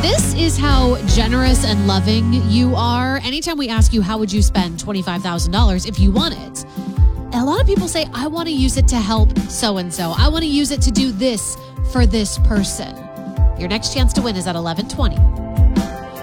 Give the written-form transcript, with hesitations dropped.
This is how generous and loving you are. Anytime we ask you, how would you spend $25,000 if you won it? A lot of people say, I want to use it to help so-and-so. I want to use it to do this for this person. Your next chance to win is at 11:20.